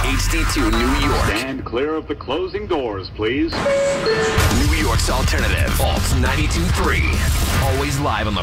HD2 New York. Stand clear of the closing doors, please. New York's alternative. Alt 92.3. Always live on the